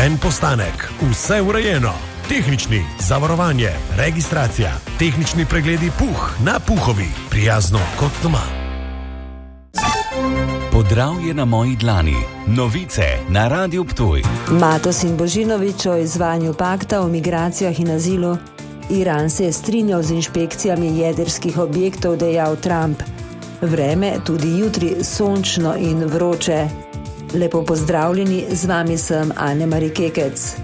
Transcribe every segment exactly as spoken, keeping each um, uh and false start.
En postanek, vse urejeno. Tehnični, zavarovanje, registracija, tehnični pregledi puh na Puhovi, prijazno kot doma. Podravje na moji dlani. Novice na Radiu Ptuj. Matos in Božinović o izvajanju pakta o migracijah in azilu. Iran se je strinjal z inšpekcijami jedrskih objektov, dejal Trump. Vreme tudi jutri sončno in vroče. Lepo pozdravljeni, z vami sem Ane-Mari Kekec.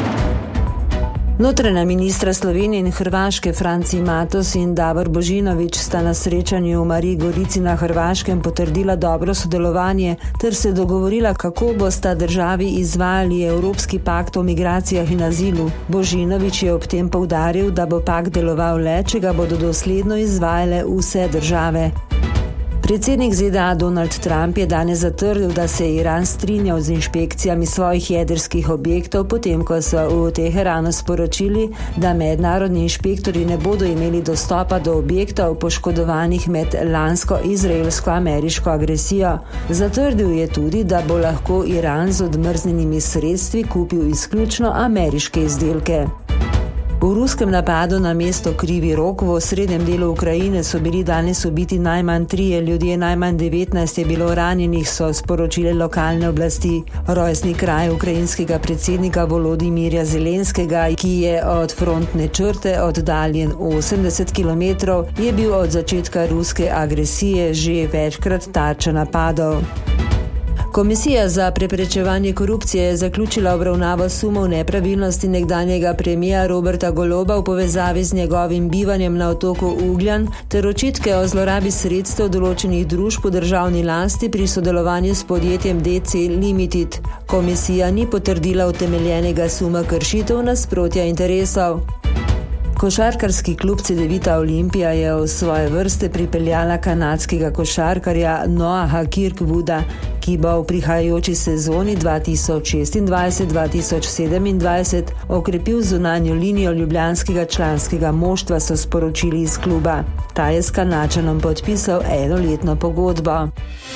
Notranja ministra Slovenije in Hrvaške Franci Matos in Davor Božinović sta na srečanju v Mariji Gorici na Hrvaškem potrdila dobro sodelovanje ter se dogovorila, kako bosta državi izvajali Evropski pakt o migracijah in azilu. Božinović je ob tem poudaril, da bo pakt deloval le, če ga bodo dosledno izvajale vse države. Predsednik Z D A Donald Trump je danes zatrdil, da se je Iran strinjal z inšpekcijami svojih jedrskih objektov, potem ko so v Teheranu sporočili, da mednarodni inšpektori ne bodo imeli dostopa do objektov poškodovanih med lansko izraelsko-ameriško agresijo. Zatrdil je tudi, da bo lahko Iran z odmrznjenimi sredstvi kupil izključno ameriške izdelke. V ruskem napadu na mesto Krivi Rog v osrednjem delu Ukrajine so bili danes ubiti najmanj trije ljudje, najmanj devetnajst je bilo ranjenih, so sporočile lokalne oblasti. Rojstni kraj ukrajinskega predsednika Volodimirja Zelenskega, ki je od frontne črte oddaljen osemdeset kilometrov, je bil od začetka ruske agresije že večkrat tarča napadov. Komisija za preprečevanje korupcije je zaključila obravnavo sumov nepravilnosti nekdanjega premijera Roberta Goloba v povezavi z njegovim bivanjem na otoku Ugljan ter očitke o zlorabi sredstev določenih družb v državni lasti pri sodelovanju s podjetjem D C Limited. Komisija ni potrdila utemeljenega suma kršitev nasprotja interesov. Košarkarski klub Cedevita Olimpija je v svoje vrste pripeljala kanadskega košarkarja Noaha Kirkwooda, ki bo v prihajajoči sezoni dva tisoč šestindvajset dva tisoč sedemindvajset okrepil zunanjo linijo ljubljanskega članskega moštva, so sporočili iz kluba. Ta je s Kanadčanom podpisal enoletno pogodbo.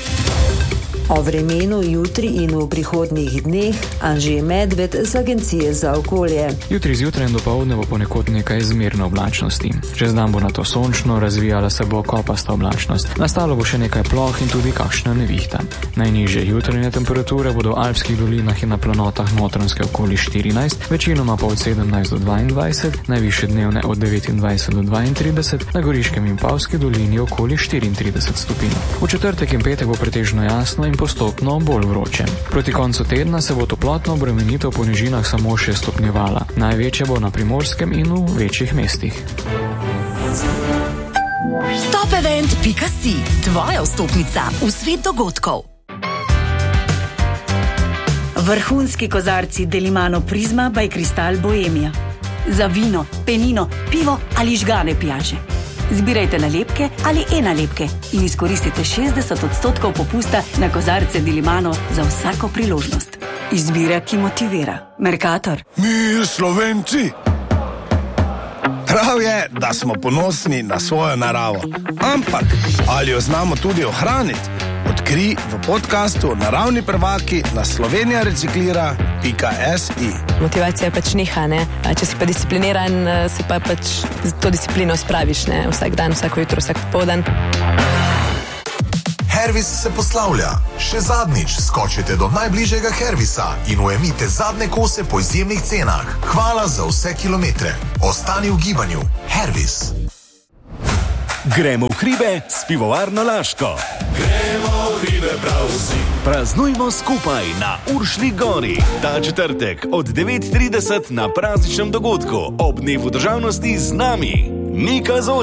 O vremenu jutri in v prihodnjih dneh Anže Medved z Agencije za okolje. Jutri zjutraj in dopoldne bo ponekod nekaj zmerne oblačnosti. Čez dan bo nato sončno, razvijala se bo kopasta oblačnost. Nastalo bo še nekaj ploh in tudi kakšna nevihta. Najnižje jutranje temperature bodo v alpskih dolinah in na planotah Notranjske okoli štirinajst, večinoma pa od sedemnajst do dvaindvajset, najvišje dnevne od devetindvajset do dvaintrideset, na Goriškem in Pavski dolini okoli štiriintrideset stopinj. V četrtek in petek bo pretežno jasno in postopno bolj vroče. Proti koncu tedna se bo toplotna obremenitev po nižinah samo še stopnjevala. Največja bo na Primorskem in v večjih mestih. Top event pika si, tvoja vstopnica v svet dogodkov. Vrhunski kozarci Delimano Prizma by Kristal Bohemia. Za vino, penino, pivo ali žgane pijače. Zbirajte nalepke ali e-nalepke in izkoristite šestdeset odstotkov popusta na kozarce Delimano za vsako priložnost. Izbira, ki motivira. Mercator. Mi Slovenci! Prav je, da smo ponosni na svojo naravo. Ampak, ali jo znamo tudi ohraniti? Odkri v podcastu Naravni prvaki na slovenija reciklira pika si. Motivacija pač niha, ne? Če si pa discipliniran, se pa pač to disciplino spraviš, ne? Vsak dan, vsako jutro, vsak popoldan. Hervis se poslavlja. Še zadnjič skočite do najbližjega Hervisa in ujemite zadnje kose po izjemnih cenah. Hvala za vse kilometre. Ostani v gibanju. Hervis. Gremo v hribe s pivovarno Laško. Gremo v hribe prav vsi. Praznujmo skupaj na Uršlji gori. Ta četrtek od devet trideset na prazničnem dogodku ob dnevu državnosti z nami. Nika Zor.